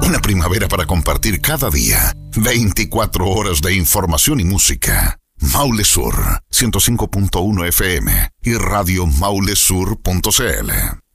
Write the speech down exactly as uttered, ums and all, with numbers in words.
Una primavera para compartir cada día. veinticuatro horas de información y música. Maule Sur, ciento cinco punto uno F M y radio maulesur punto c l.